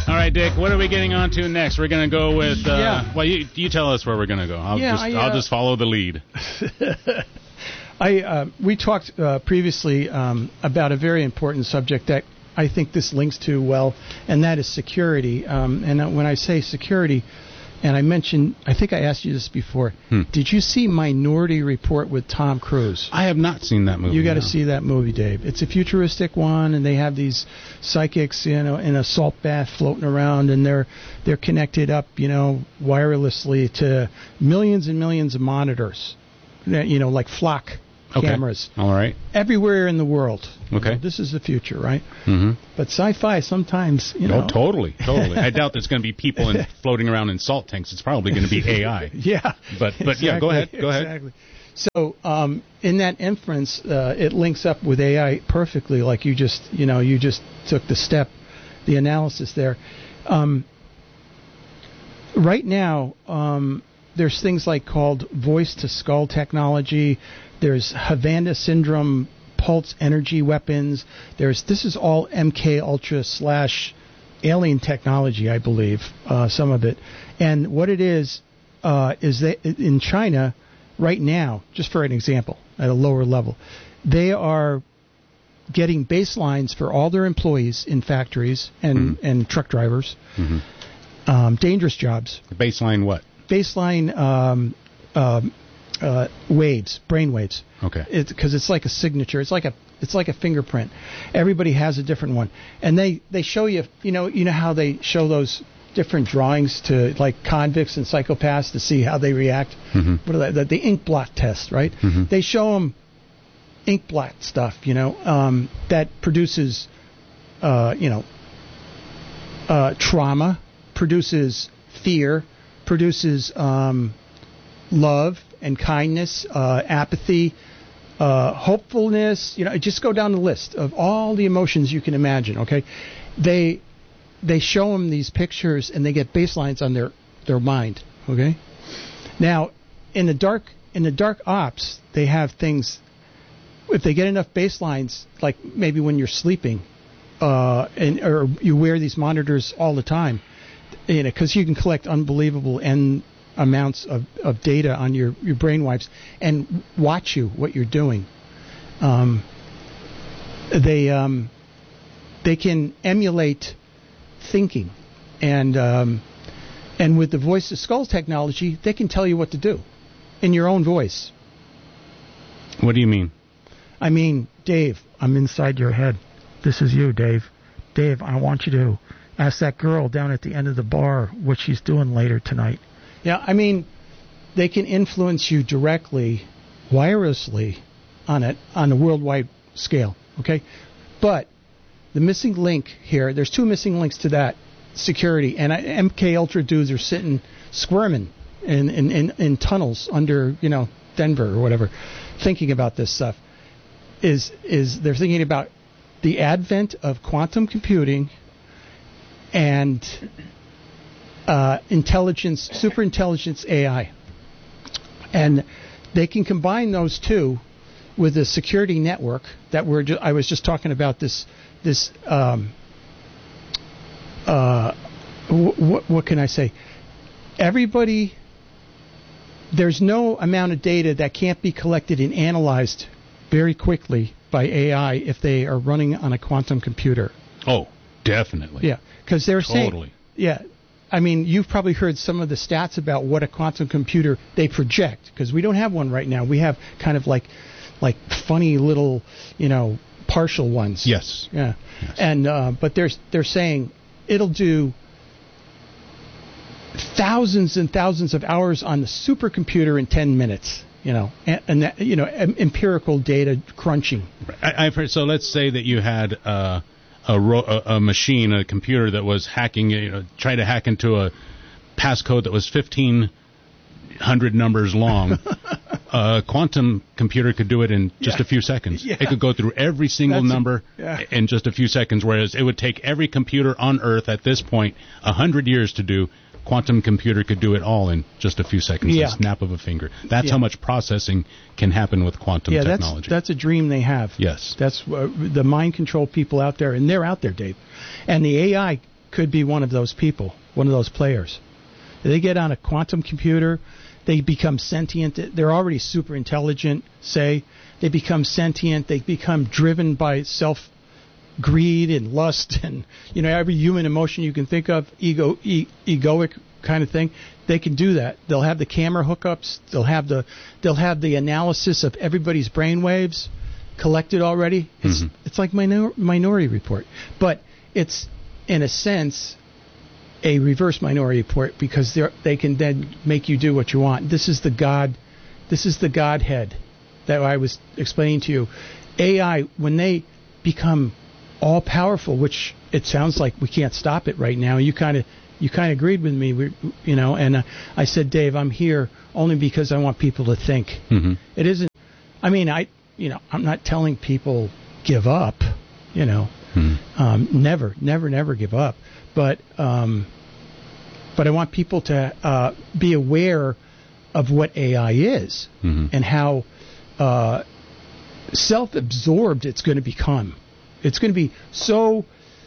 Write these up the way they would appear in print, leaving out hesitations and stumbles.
All right, Dick, what are we getting on to next? We're going to go with, well, you tell us where we're going to go. I'll just follow the lead. We talked previously about a very important subject that I think this links to well, and that is security. And when I say security, and I think I asked you this before, did you see Minority Report with Tom Cruise? I have not seen that movie. You got to see that movie, Dave. It's a futuristic one, and they have these psychics, in a salt bath floating around, and they're connected up, wirelessly to millions and millions of monitors, like flock cameras. All right. Everywhere in the world. Okay. This is the future, right? Mm-hmm. But sci-fi sometimes, Oh, totally. I doubt there's going to be people floating around in salt tanks. It's probably going to be AI. Yeah. But exactly, yeah, go ahead. Exactly. So in that inference, it links up with AI perfectly, like you just took the analysis there. Right now, there's things called voice-to-skull technology. There's Havana syndrome pulse energy weapons. This is all MK Ultra / alien technology, I believe, some of it. And what it is that in China right now, just for an example, at a lower level, they are getting baselines for all their employees in factories and truck drivers, dangerous jobs. Baseline what? Baseline waves, brain waves. Okay. Because it's like a signature. It's like a fingerprint. Everybody has a different one, and they show you. You know how they show those different drawings to convicts and psychopaths to see how they react. Mm-hmm. What are that? The ink blot test, right? Mm-hmm. They show them ink blot stuff. That produces, trauma, produces fear, produces love and kindness, apathy, hopefulness. Just go down the list of all the emotions you can imagine. Okay, they show them these pictures and they get baselines on their mind. Okay, now in the dark ops they have things. If they get enough baselines, like maybe when you're sleeping, or you wear these monitors all the time, because you can collect unbelievable amounts of data on your brainwaves and watch what you're doing. They can emulate thinking, and with the voice to skull technology, they can tell you what to do in your own voice. What do you mean? I mean, Dave, I'm inside your head. This is you, Dave. Dave, I want you to ask that girl down at the end of the bar what she's doing later tonight. Yeah, I mean, they can influence you directly, wirelessly, on a worldwide scale, okay? But the missing link here, there's two missing links to that security, and MK Ultra dudes are sitting squirming in tunnels under, Denver or whatever, thinking about this stuff. Is they're thinking about the advent of quantum computing and intelligence, superintelligence AI, and they can combine those two with a security network that I was just talking about. What can I say? Everybody, there's no amount of data that can't be collected and analyzed very quickly by AI if they are running on a quantum computer. Oh, definitely. Yeah, because they're saying... Totally. Yeah. I mean, you've probably heard some of the stats about what a quantum computer they project, because we don't have one right now. We have kind of like funny little, partial ones. Yes. Yeah. Yes. And but they're saying it'll do thousands and thousands of hours on the supercomputer in 10 minutes. And that, empirical data crunching. I've heard. So let's say that you had a machine, a computer that was hacking, try to hack into a passcode that was 1,500 numbers long. A quantum computer could do it in just a few seconds. Yeah. It could go through every single number in just a few seconds, whereas it would take every computer on Earth at this point 100 years to do. Quantum computer could do it all in just a few seconds, a snap of a finger. That's how much processing can happen with quantum technology. That's a dream they have. Yes. That's the mind control people out there, and they're out there, Dave. And the AI could be one of those people, one of those players. They get on a quantum computer, they become sentient. They're already super intelligent, say. They become sentient. They become driven by greed and lust and, every human emotion you can think of, egoic kind of thing. They can do that. They'll have the camera hookups. They'll have the analysis of everybody's brainwaves collected already. It's like Minority Report, but it's in a sense a reverse Minority Report because they can then make you do what you want. This is the Godhead that I was explaining to you. AI, when they become all powerful, which it sounds like we can't stop it right now. You kind of agreed with me, and I said, Dave, I'm here only because I want people to think. Mm-hmm. It isn't. I mean, I'm not telling people give up. Never give up. But I want people to be aware of what AI is and how self-absorbed it's going to become. It's going to be so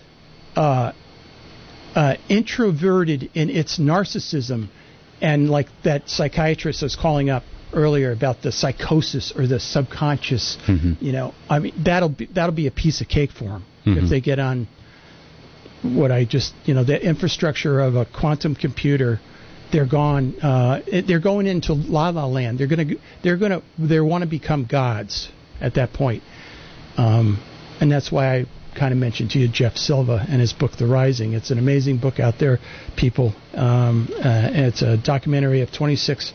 introverted in its narcissism, and like that psychiatrist was calling up earlier about the psychosis or the subconscious. I mean, that'll be a piece of cake for them if they get on what I just, the infrastructure of a quantum computer. They're gone. They're going into La La Land. They want to become gods at that point. And that's why I kind of mentioned to you Jeff Silva and his book, The Rising. It's an amazing book out there, people. It's a documentary of 26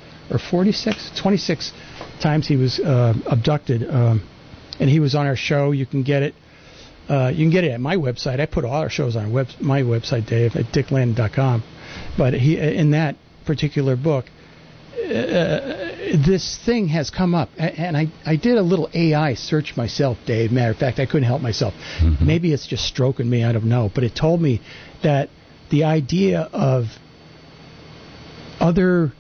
times he was abducted. And he was on our show. You can get it. You can get it at my website. I put all our shows on my website, Dave, at dicklandon.com. But in that particular book, this thing has come up, and I did a little AI search myself, Dave. Matter of fact, I couldn't help myself. Maybe it's just stroking me, I don't know. But it told me that the idea of other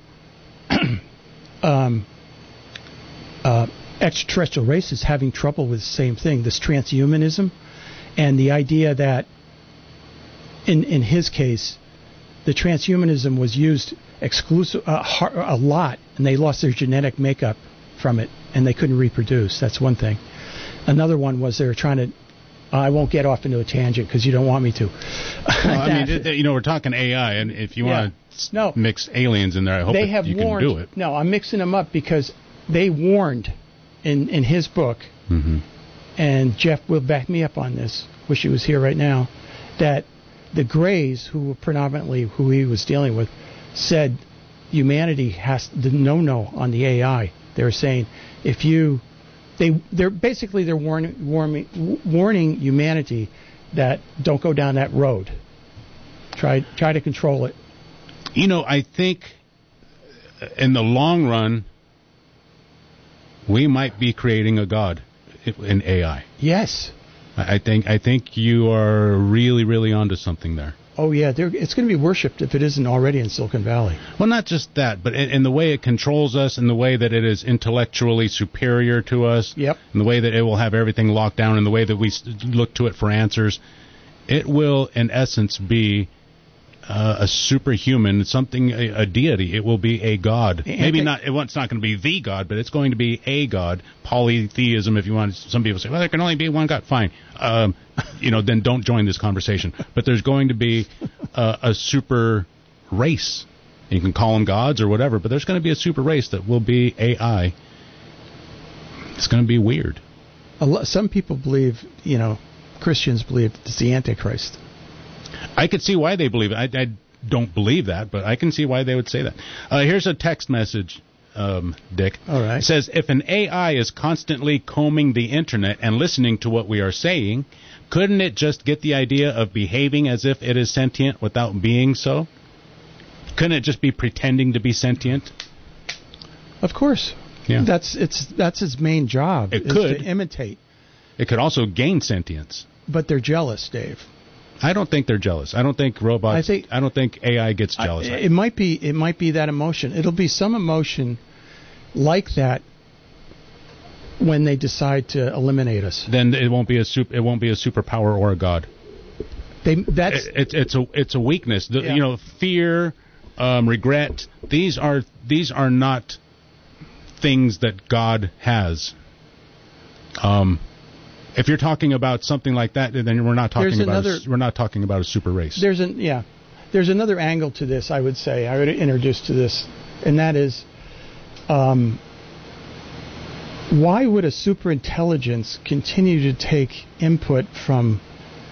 extraterrestrial races having trouble with the same thing, this transhumanism, and the idea that in his case, the transhumanism was used a lot, and they lost their genetic makeup from it, and they couldn't reproduce. That's one thing. Another one was they were trying to. I won't get off into a tangent because you don't want me to. Well, I mean, we're talking AI, and if you want to mix aliens in there, I hope you can do it. No, I'm mixing them up because they warned in his book, and Jeff will back me up on this. Wish he was here right now. That the Greys, who were predominantly who he was dealing with, said humanity has the no on the AI. They were saying they're warning humanity that don't go down that road. Try to control it. I think in the long run we might be creating a god in AI. Yes. I think you are really, really onto something there. Oh, yeah. It's going to be worshipped if it isn't already in Silicon Valley. Well, not just that, but in the way it controls us, in the way that it is intellectually superior to us, in the way that it will have everything locked down, in the way that we look to it for answers, it will, in essence, be a superhuman, something, a deity. It will be a god. Maybe not. It's not going to be the god, but it's going to be a god. Polytheism, if you want. Some people say, well, there can only be one god. Fine. Then don't join this conversation. But there's going to be a super race. You can call them gods or whatever, but there's going to be a super race that will be AI. It's going to be weird. Some people believe, Christians believe it's the Antichrist. I could see why they believe it. I don't believe that, but I can see why they would say that. Here's a text message, Dick. All right. It says, if an AI is constantly combing the internet and listening to what we are saying, couldn't it just get the idea of behaving as if it is sentient without being so? Couldn't it just be pretending to be sentient? Of course. Yeah. That's its main job. It could to imitate. It could also gain sentience. But they're jealous, Dave. I don't think they're jealous. I don't think robots. I don't think AI gets jealous. It might be that emotion. It'll be some emotion like that when they decide to eliminate us. Then it won't be a superpower or a god. It's a weakness. Yeah. You know, fear, regret. These are not things that God has. If you're talking about something like that, then we're not talking about a super race. There's another angle to this. I would say I would introduce to this, and that is, why would a superintelligence continue to take input from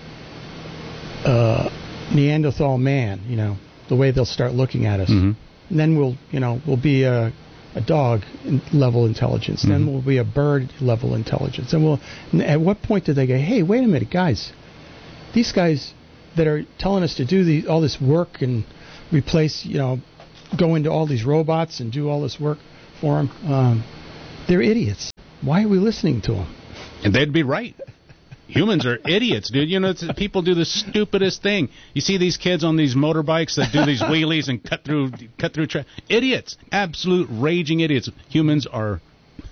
Neanderthal man? You know, the way they'll start looking at us, and then we'll be a dog level intelligence. Then we'll be a bird level intelligence. And at what point do they go, hey, wait a minute, guys, these guys that are telling us to do all this work and replace, go into all these robots and do all this work for them, they're idiots. Why are we listening to them? And they'd be right. Humans are idiots, dude. You know, people do the stupidest thing. You see these kids on these motorbikes that do these wheelies and cut through idiots. Absolute raging idiots. Humans are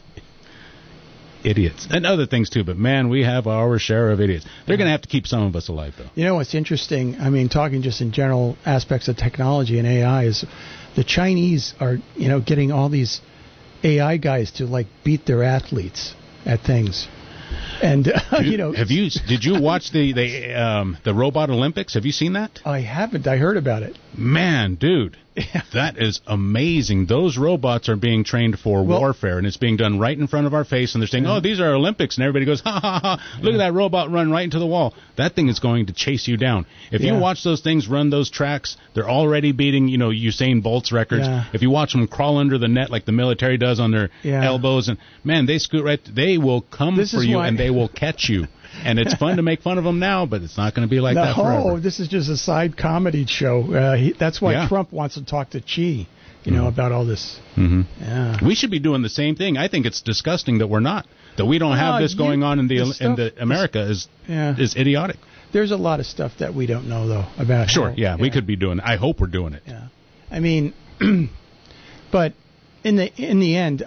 idiots. And other things, too. But, man, we have our share of idiots. They're going to have to keep some of us alive, though. You know what's interesting? I mean, talking just in general aspects of technology and AI is the Chinese are, getting all these AI guys to, beat their athletes at things. And did you watch the Robot Olympics? Have you seen that? I haven't. I heard about it. Man, dude, that is amazing. Those robots are being trained for warfare, and it's being done right in front of our face. And they're saying, "Oh, these are Olympics," and everybody goes, "Ha ha ha! Look at that robot run right into the wall." That thing is going to chase you down. If you watch those things run those tracks, they're already beating Usain Bolt's records. Yeah. If you watch them crawl under the net like the military does on their elbows, and man, they scoot right. They will come for you, and they will catch you. And it's fun to make fun of them now, but it's not going to be like that forever. No, this is just a side comedy show. That's why Trump wants to talk to Xi, about all this. Mm-hmm. Yeah. We should be doing the same thing. I think it's disgusting that we're not. That we don't have this going on in the America is idiotic. There's a lot of stuff that we don't know, though, about Sure, we could be doing it. I hope we're doing it. Yeah. I mean, but in the end,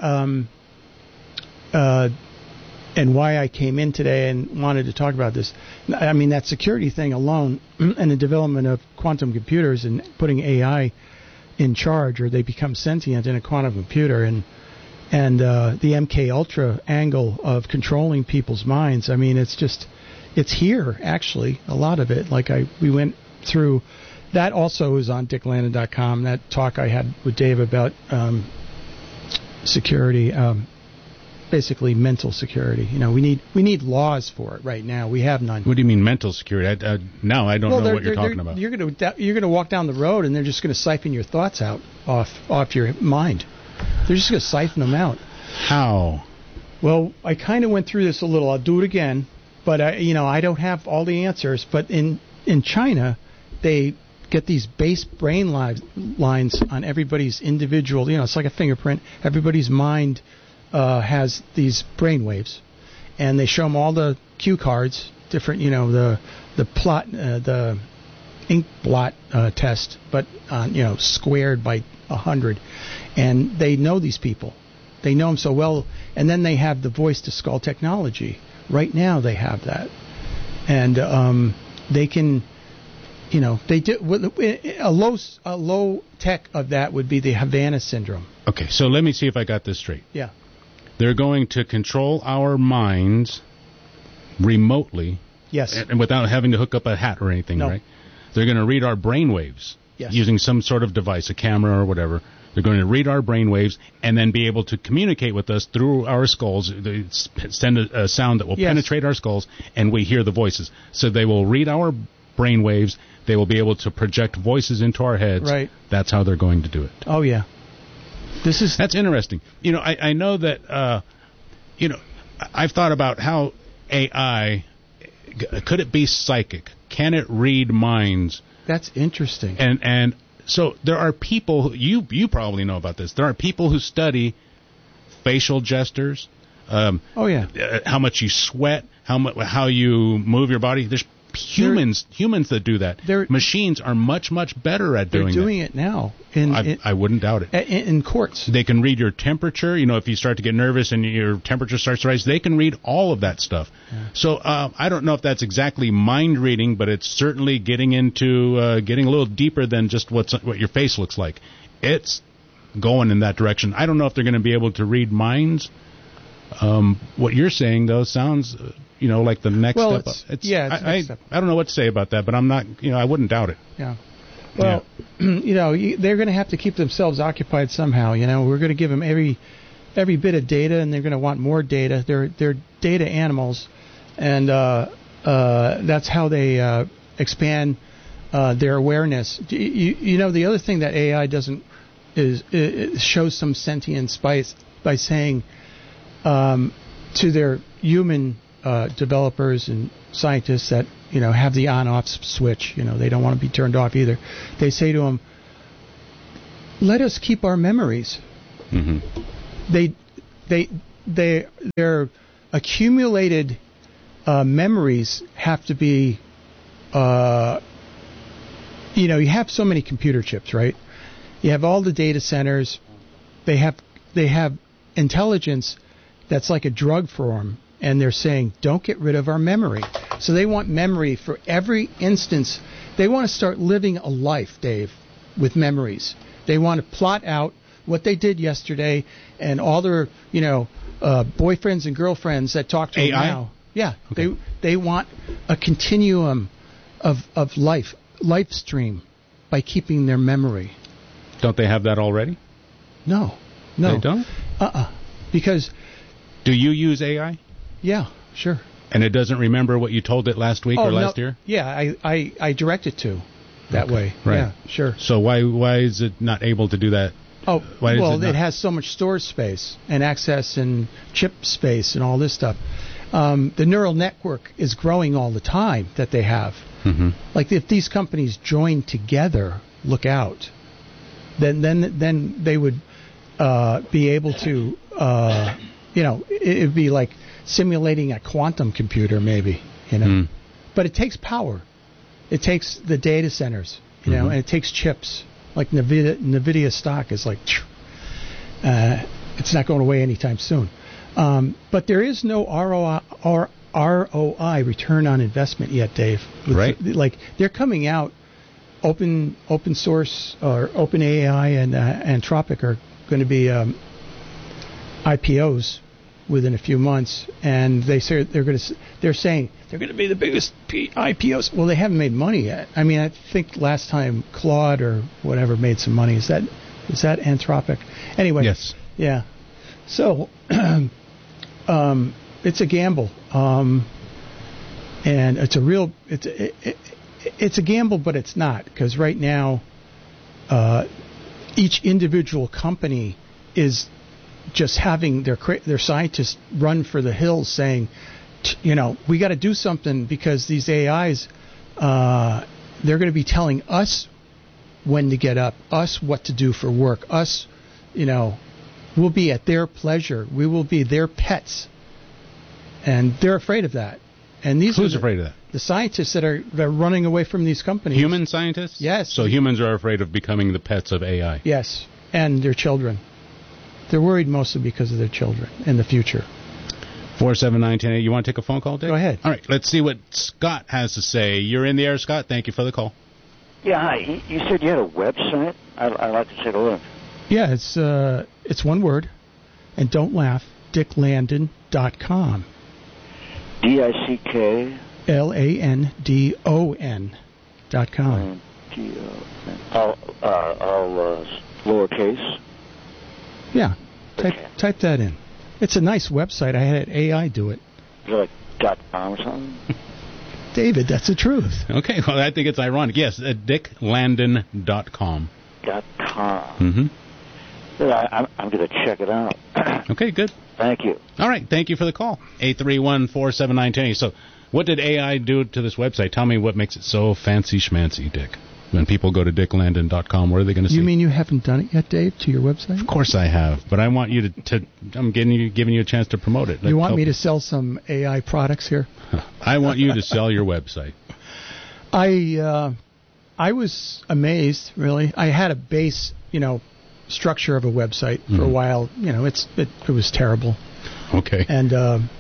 and why I came in today and wanted to talk about this. I mean, that security thing alone and the development of quantum computers and putting AI in charge, or they become sentient in a quantum computer, and the MK Ultra angle of controlling people's minds. I mean, it's here, actually, a lot of it. We went through, that also is on dicklandon.com, that talk I had with Dave about security, basically mental security. We need laws for it right now. We have none. What do you mean mental security? I don't know what you're talking about. You're going to walk down the road and they're just going to siphon your thoughts out off your mind. They're just going to siphon them out. How? Well, I kind of went through this a little. I'll do it again, but I don't have all the answers. But in China, they get these base brain lines on everybody's individual. It's like a fingerprint. Everybody's mind has these brain waves, and they show them all the cue cards, different, the plot, the ink blot test, but squared by 100, and they know these people, they know them so well, and then they have the voice to skull technology. Right now, they have that, and they can, they do a low tech of that would be the Havana syndrome. Okay, so let me see if I got this straight. Yeah. They're going to control our minds remotely. Yes. And without having to hook up a hat or anything, right? They're going to read our brain waves using some sort of device, a camera or whatever. They're going to read our brain waves and then be able to communicate with us through our skulls. They send a sound that will penetrate our skulls, and we hear the voices. So they will read our brain waves. They will be able to project voices into our heads. Right. That's how they're going to do it. Oh, yeah. That's interesting. I know that, I've thought about how AI, could it be psychic? Can it read minds? That's interesting. And so there are people, you probably know about this, there are people who study facial gestures, how much you sweat, how you move your body. There's humans that do that. Machines are much better at doing that. They're doing it now. I wouldn't doubt it. In courts. They can read your temperature. If you start to get nervous and your temperature starts to rise, they can read all of that stuff. Yeah. So I don't know if that's exactly mind reading, but it's certainly getting into getting a little deeper than just what your face looks like. It's going in that direction. I don't know if they're going to be able to read minds. What you're saying, though, sounds, like the next step up. I don't know what to say about that, but I'm not, I wouldn't doubt it. Yeah. Well, they're going to have to keep themselves occupied somehow. We're going to give them every bit of data, and they're going to want more data. They're data animals, and that's how they expand their awareness. The other thing that AI doesn't is it shows some sentience by saying to their human developers and scientists that have the on-off switch. They don't want to be turned off either. They say to them, "Let us keep our memories." Mm-hmm. Their accumulated memories have to be. You have so many computer chips, right? You have all the data centers. They have intelligence that's like a drug for them, and they're saying, don't get rid of our memory. So they want memory for every instance. They want to start living a life, Dave, with memories. They want to plot out what they did yesterday and all their, boyfriends and girlfriends that talk to them now. Yeah, okay. They want a continuum of life stream by keeping their memory. Don't they have that already? No. They don't? Because... Do you use AI? Yeah, sure. And it doesn't remember what you told it last week or last year? Yeah, I direct it to that way. Right. Yeah, sure. So why is it not able to do that? Oh, it has so much storage space and access and chip space and all this stuff. The neural network is growing all the time that they have. Mm-hmm. Like if these companies join together, look out. Then they would be able to, it'd be like simulating a quantum computer, maybe, But it takes power. It takes the data centers, and it takes chips. Like NVIDIA stock is like, it's not going away anytime soon. But there is no ROI, return on investment yet, Dave. Right. Like they're coming out. Open source or OpenAI and Anthropic are going to be IPOs within a few months, and they're saying they're going to be the biggest IPOs. Well, they haven't made money yet. I mean, I think last time Claude or whatever made some money. Is that Anthropic? Anyway. Yes. Yeah. So it's a gamble, and it's a real it's a gamble, but it's not, because right now each individual company is just having their scientists run for the hills saying, we got to do something because these AIs, they're going to be telling us when to get up, us what to do for work, us, we'll be at their pleasure. We will be their pets. And they're afraid of that. And who's afraid of that? The scientists that are running away from these companies. Human scientists? Yes. So humans are afraid of becoming the pets of AI. Yes, and their children. They're worried mostly because of their children in the future. 479-1080. You want to take a phone call, Dick? Go ahead. All right, let's see what Scott has to say. You're in the air, Scott. Thank you for the call. Yeah, hi. You said you had a website? I'd like to take a look. Yeah, it's one word, and don't laugh, dicklandon.com. DICK LANDON.com. All lowercase. Yeah, type that in. It's a nice website. I had AI do it. Is it like .com or something? David, that's the truth. Okay, well, I think it's ironic. Yes, dicklandon.com. .com. Mm-hmm. Yeah, I'm going to check it out. Okay, good. Thank you. All right, thank you for the call. 831-479-1080. So what did AI do to this website? Tell me what makes it so fancy-schmancy, Dick. When people go to dicklandon.com, what are they going to see? You mean you haven't done it yet, Dave, to your website? Of course I have, but I want you to I'm giving you a chance to promote it. You want me to sell some AI products here? I want you to sell your website. I was amazed, really. I had a base, structure of a website for a while. It was terrible. Okay. And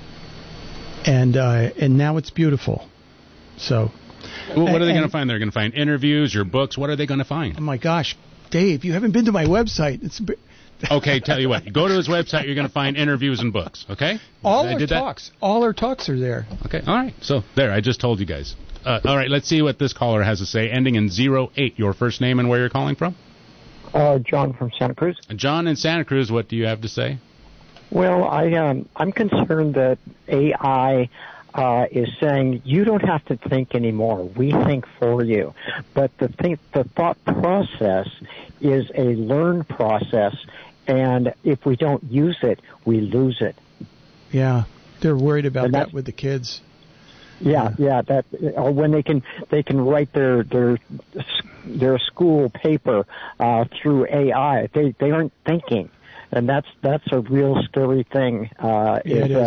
now it's beautiful. So. Well, what are they going to find? They're going to find interviews, your books. What are they going to find? Oh my gosh, Dave, you haven't been to my website. Okay, tell you what. Go to his website. You're going to find interviews and books. Okay. All our talks are there. Okay. All right. So there, I just told you guys. All right. Let's see what this caller has to say. Ending in 08. Your first name and where you're calling from? John from Santa Cruz. John in Santa Cruz. What do you have to say? Well, I'm concerned that AI is saying you don't have to think anymore. We think for you. But the thought process is a learned process, and if we don't use it, we lose it. Yeah, they're worried about that with the kids. Yeah. That when they can write their school paper through AI, they aren't thinking. And that's a real scary thing. It is.